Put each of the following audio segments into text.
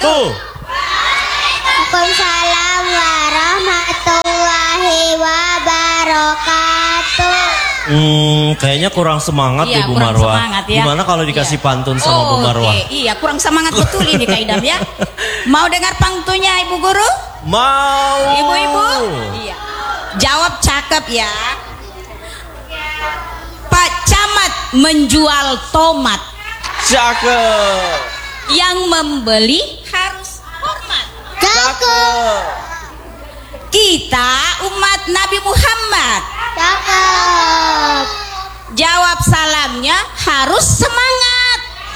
wabarakatuh. Waalaikumsalam warahmatullahi wabarakatuh. Kayaknya kurang semangat Iya, Bu kurang Marwah. semangat ya. Gimana kalau dikasih Iya. pantun sama Bu Marwah? Oke, iya kurang semangat betul ini Kak Idam ya. Mau dengar pantunnya Ibu Guru? Mau. Ibu-ibu? Iya. Jawab cakep ya. Pak Camat menjual tomat. Cakep. Yang membeli harus hormat. Cakep. Kita umat Nabi Muhammad. Cakep. Jawab salamnya harus semangat.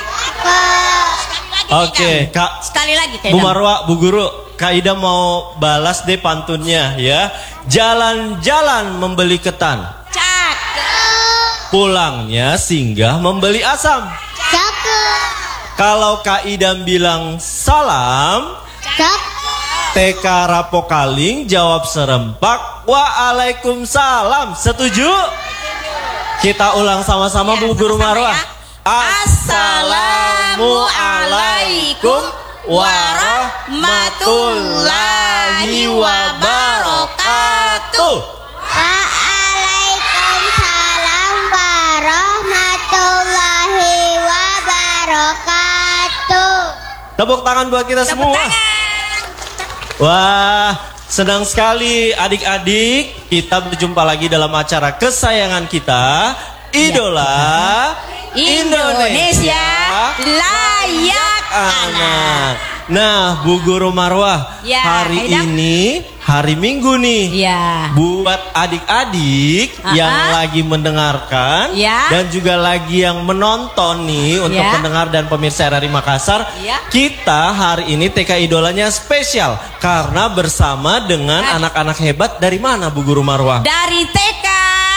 Oke, Kak. Sekali lagi Kak Bu Idam. Marwah, Bu Guru, Kak Ida mau balas deh pantunnya ya. Jalan-jalan membeli ketan, Cakep. pulangnya singgah membeli asam. Cakep. Kalau Kak Idam bilang salam, Cakep. TK Rapokaling jawab serempak, waalaikumsalam. Setuju? Kita ulang sama-sama Ya, Bu Guru sama-sama Marwah. ya. Assalamualaikum warahmatullahi wabarakatuh. Waalaikumsalam warahmatullahi wabarakatuh. Tepuk tangan buat kita Tepuk semua. tangan. Wah, senang sekali adik-adik. Kita berjumpa lagi dalam acara kesayangan kita, Idola Indonesia Layak Anak. Nah, Bu Guru Marwah, Ya, hari Idam. ini hari Minggu nih. Ya. Buat adik-adik yang lagi mendengarkan Ya. dan juga lagi yang menonton nih untuk Ya. pendengar dan pemirsa RRI Makassar, Ya. kita hari ini TK Idolanya spesial karena bersama dengan anak-anak hebat dari mana Bu Guru Marwah? Dari TK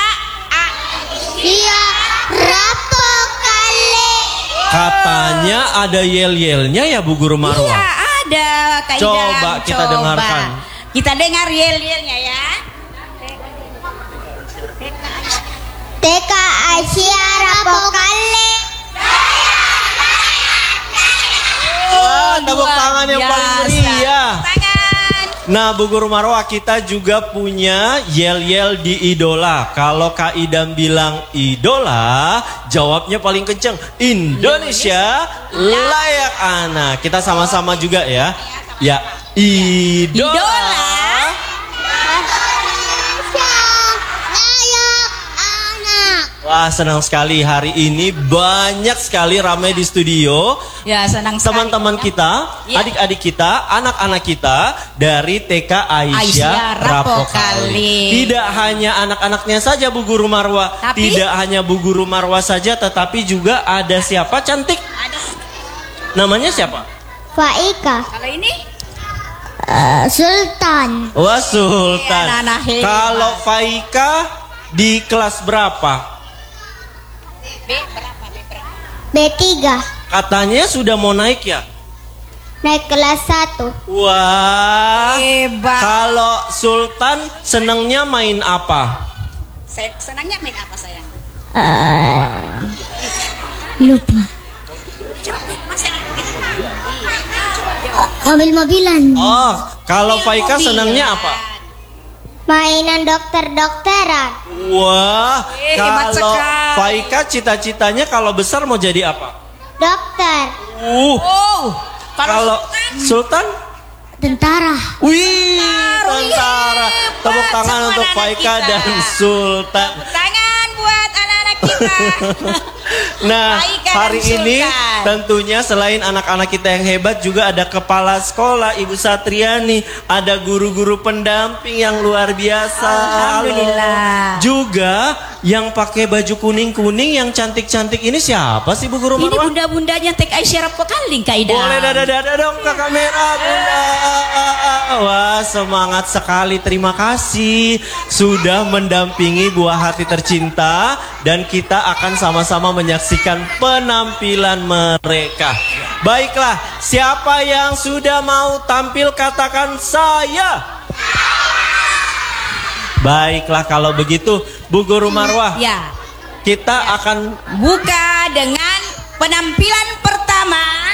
Iya, Rapokali. Katanya ada yel-yelnya ya Bu Guru Marwah. Iya ada Kak Idam. Coba kita dengarkan. Kita dengar yel-yelnya ya. TK Asia Rapokali. Wah, tepuk tangan yang paling meriah. Tangan. Nah, Bu Guru Marwah, kita juga punya yel-yel di Idola. Kalau Kak Idam bilang Idola, jawabnya paling kenceng, Indonesia Layak Anak. Kita sama-sama juga ya. Ya, Idola. Layak anak. Wah, senang sekali hari ini banyak sekali ramai di studio. Ya senang sekali. Teman-teman kita, Ya. adik-adik kita, anak-anak kita dari TK Aisyah Aisyah Rapokali. Rapokali. Tidak hanya anak-anaknya saja Bu Guru Marwah, Tapi? tidak hanya Bu Guru Marwah saja, tetapi juga ada siapa cantik? Ada. Namanya siapa? Faika. Kalau ini Sultan. Wah, Sultan. Iya, anak-anak hebat. Kalau Faika di kelas berapa? B berapa? B3. Katanya sudah mau naik ya? Naik kelas 1. Wah. Hebat. Kalau Sultan senangnya main apa? Saya senangnya main apa sayang? Lupa. Mobil-mobilan. Oh, kalau Faika senangnya apa? Mainan dokter-dokteran. Wah, hebat kalau sekali. Faika cita-citanya kalau besar mau jadi apa? Dokter. Oh, Kalau Sultan? Tentara. Wih, tentara. Tepuk tangan semua untuk anak Faika kita. dan Sultan. tangan buat anak-anak kita. Nah, Faika dan hari ini Sultan. tentunya selain anak-anak kita yang hebat juga ada kepala sekolah Ibu Satriani, ada guru-guru pendamping yang luar biasa. Alhamdulillah. Juga yang pakai baju kuning-kuning yang cantik-cantik ini siapa sih Bu Guru Ini Marwah? bunda-bundanya TK Aisyah Rapokali Kak Idam. Boleh dada-dada dong ke kamera Bunda. Wah, semangat sekali. Terima kasih sudah mendampingi buah hati tercinta dan kita akan sama-sama menyaksikan penampilan mereka. Baiklah, siapa yang sudah mau tampil katakan saya. Baiklah kalau begitu Bu Guru Marwah, Ya. kita akan Buka dengan penampilan pertama.